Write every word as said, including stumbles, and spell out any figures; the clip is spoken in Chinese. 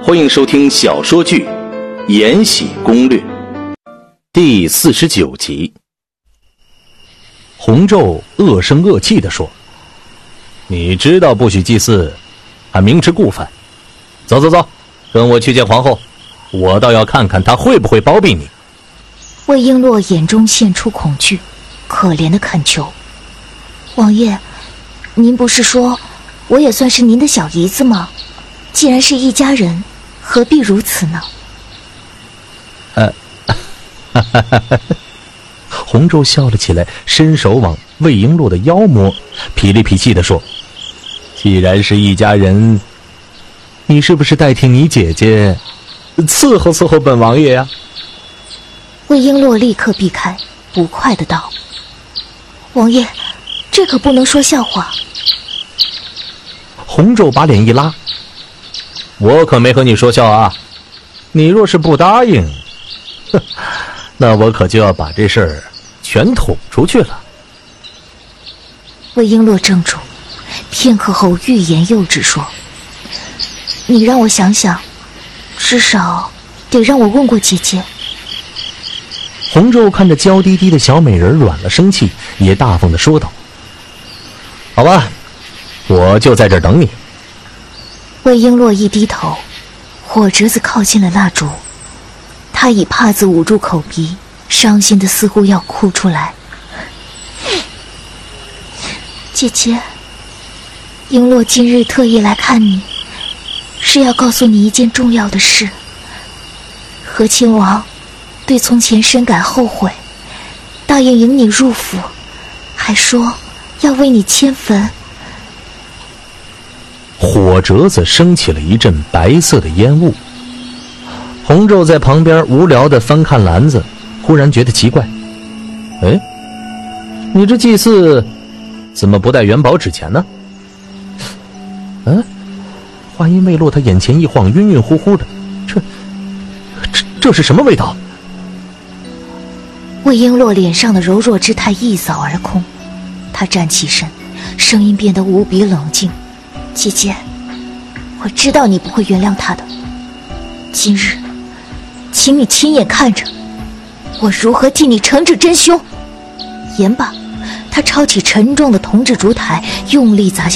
欢迎收听小说剧《延禧攻略》第四十九集。 洪昼恶声恶气地说：你知道不许祭祀，还明知故犯。走走走，跟我去见皇后，我倒要看看她会不会包庇你。 魏璎珞眼中现出恐惧，可怜的恳求：王爷，您不是说我也算是您的小姨子吗？既然是一家人，何必如此呢？ 呃，哈哈哈哈。洪昼笑了起来，伸手往魏璎珞的腰摸，痞里痞气地说：既然是一家人，你是不是代替你姐姐伺候伺候本王爷呀？ 魏璎珞立刻避开，不快地道：王爷，这可不能说笑话。 洪昼把脸一拉：我可没和你说笑啊，你若是不答应，哼，那我可就要把这事儿全捅出去了。 魏璎珞怔住，片刻后欲言又止说：你让我想想，至少得让我问过姐姐。 洪昼看着娇滴滴的小美人软了声气，也大方地说道：好吧，我就在这儿等你。 魏璎珞一低头，火折子靠近了蜡烛，她以帕子捂住口鼻，伤心的似乎要哭出来。姐姐，璎珞今日特意来看你，是要告诉你一件重要的事。和亲王对从前深感后悔，答应迎你入府，还说要为你迁坟。 火折子升起了一阵白色的烟雾。洪昼在旁边无聊地翻看篮子，忽然觉得奇怪：哎，你这祭祀怎么不带元宝纸钱呢？嗯、啊，话音未落，他眼前一晃，晕晕乎乎的，这这这是什么味道？ 魏璎珞脸上的柔弱之态一扫而空，她站起身，声音变得无比冷静：姐姐，我知道你不会原谅他的，今日请你亲眼看着我如何替你惩治真凶。言罢，他抄起沉重的铜制烛台，用力砸向